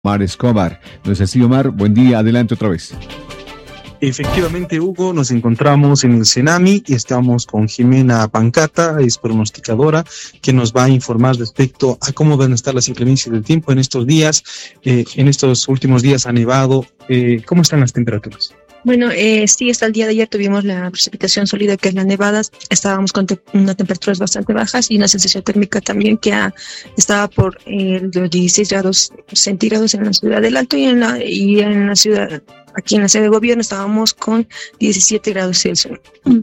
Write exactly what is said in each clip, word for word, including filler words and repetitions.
Omar Escobar. No es así, Omar. Buen día, adelante otra vez. Efectivamente, Hugo, nos encontramos en el Senami y estamos con Jimena Pancata, es pronosticadora, que nos va a informar respecto a cómo van a estar las inclemencias del tiempo en estos días. Eh, en estos últimos días ha nevado. Eh, ¿Cómo están las temperaturas? Bueno, eh, sí, hasta el día de ayer tuvimos la precipitación sólida, que es la nevada. Estábamos con te unas temperaturas bastante bajas y una sensación térmica también que ha, estaba por eh, los dieciséis grados centígrados en la ciudad del Alto y en la, y en la ciudad, aquí en la sede de gobierno estábamos con diecisiete grados Celsius.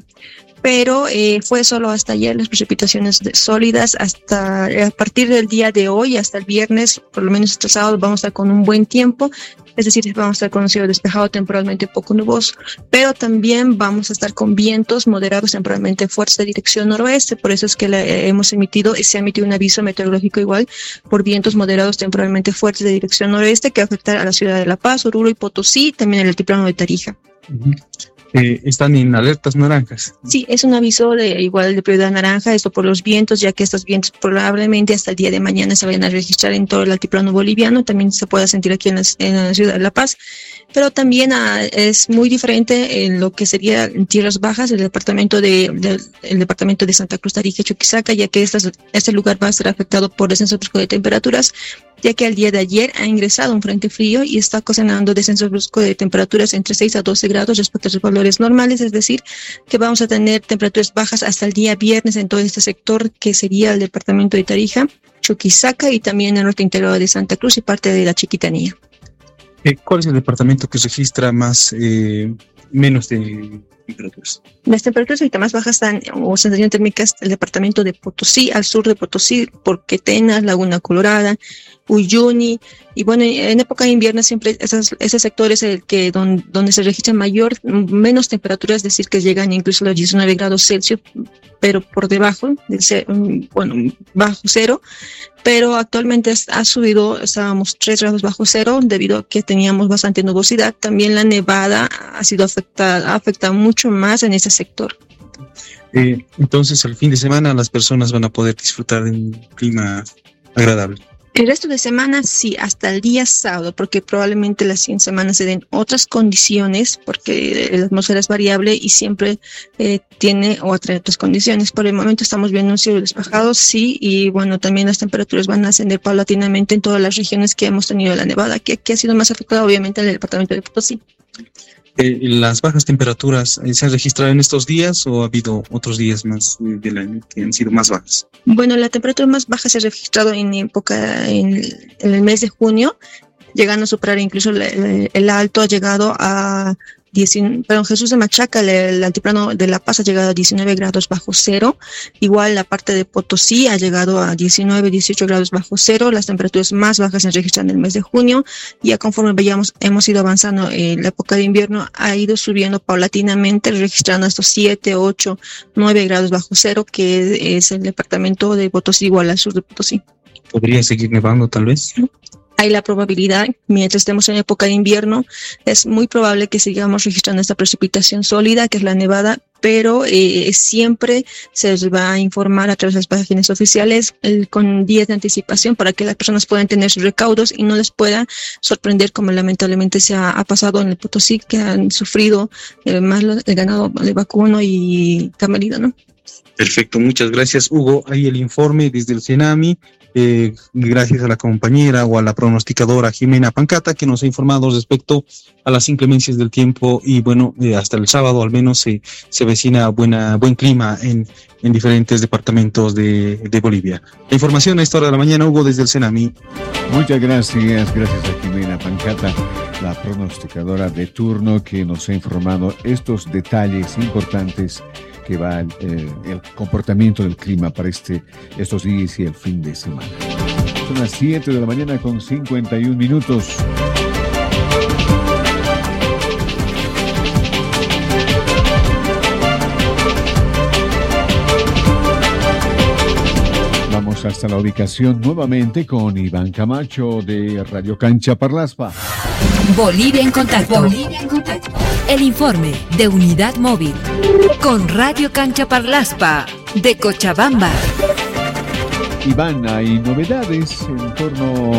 Pero eh, fue solo hasta ayer las precipitaciones de, sólidas, hasta a partir del día de hoy, hasta el viernes, por lo menos este sábado, vamos a estar con un buen tiempo, es decir, vamos a estar con un cielo despejado, temporalmente poco nuboso, pero también vamos a estar con vientos moderados, temporalmente fuertes de dirección noroeste, por eso es que la, eh, hemos emitido, y se ha emitido un aviso meteorológico igual, por vientos moderados, temporalmente fuertes de dirección noroeste, que va a afectar a la ciudad de La Paz, Oruro y Potosí, también el altiplano de Tarija. Uh-huh. Eh, están en alertas naranjas. Sí, es un aviso de igual de prioridad naranja, esto por los vientos, ya que estos vientos probablemente hasta el día de mañana se vayan a registrar en todo el altiplano boliviano, también se puede sentir aquí en la, en la ciudad de La Paz, pero también ah, es muy diferente en lo que sería en tierras bajas, el departamento de, de el departamento de Santa Cruz, Tarija y Chuquisaca, ya que estas, este lugar va a ser afectado por descenso brusco de temperaturas, ya que el día de ayer ha ingresado un frente frío y está ocasionando descenso brusco de temperaturas entre seis a doce grados respecto a los valores normales, es decir, que vamos a tener temperaturas bajas hasta el día viernes en todo este sector, que sería el departamento de Tarija, Chuquisaca y también el norte interior de Santa Cruz y parte de la Chiquitanía. ¿Cuál es el departamento que registra más, eh, menos de temperaturas? Las temperaturas ahorita más bajas están, o sensación térmica, el departamento de Potosí, al sur de Potosí, por Quetenas, Laguna Colorada, Uyuni, y bueno, en época de invierno siempre esas, ese sector es el que don, donde se registran mayor, menos temperaturas, es decir, que llegan incluso a los diecinueve grados Celsius, pero por debajo, del cero, bueno, bajo cero, pero actualmente ha subido, estábamos tres grados bajo cero, debido a que teníamos bastante nubosidad. También la nevada ha sido afectada, ha afectado mucho más en ese sector. Eh, entonces, al fin de semana las personas van a poder disfrutar de un clima agradable. El resto de semana sí, hasta el día sábado, porque probablemente las cien semanas se den otras condiciones, porque la atmósfera es variable y siempre eh, tiene o atrae otras condiciones. Por el momento estamos viendo un cielo despejado, sí, y bueno, también las temperaturas van a ascender paulatinamente en todas las regiones que hemos tenido la nevada, que, que ha sido más afectada obviamente en el departamento de Potosí. Eh, ¿Las bajas temperaturas eh, se han registrado en estos días o ha habido otros días más eh, del año que han sido más bajas? Bueno, la temperatura más baja se ha registrado en época, en, en el mes de junio, llegando a superar incluso el, el alto, ha llegado a diecinueve, perdón, Jesús de Machaca, el, el altiplano de La Paz ha llegado a diecinueve grados bajo cero, igual la parte de Potosí ha llegado a diecinueve, dieciocho grados bajo cero, las temperaturas más bajas se registran en el mes de junio, y ya conforme veíamos, hemos ido avanzando en la época de invierno, ha ido subiendo paulatinamente, registrando estos siete, ocho, nueve grados bajo cero, que es el departamento de Potosí, igual al sur de Potosí. ¿Podría seguir nevando tal vez? ¿No? Hay la probabilidad, mientras estemos en época de invierno, es muy probable que sigamos registrando esta precipitación sólida, que es la nevada, pero eh, siempre se les va a informar a través de las páginas oficiales eh, con días de anticipación para que las personas puedan tener sus recaudos y no les pueda sorprender, como lamentablemente se ha, ha pasado en el Potosí, que han sufrido eh, más el ganado de vacuno y camelino, ¿no? Perfecto, muchas gracias, Hugo. Ahí el informe desde el Senami. Eh, gracias a la compañera o a la pronosticadora Jimena Pancata, que nos ha informado respecto a las inclemencias del tiempo, y bueno, eh, hasta el sábado al menos eh, se avecina buena, buen clima en, en diferentes departamentos de, de Bolivia. La información a esta hora de la mañana, Hugo, desde el Senami. Muchas gracias, gracias a Jimena Pancata, la pronosticadora de turno, que nos ha informado estos detalles importantes que va el, eh, el comportamiento del clima para este, estos días y el fin de semana. Son las siete de la mañana con cincuenta y un minutos. Vamos hasta la ubicación nuevamente con Iván Camacho de Radio Cancha Parlaspa. Bolivia en contacto. Bolivia en contacto. El informe de Unidad Móvil con Radio Cancha Parlaspa de Cochabamba. Iván, hay novedades en torno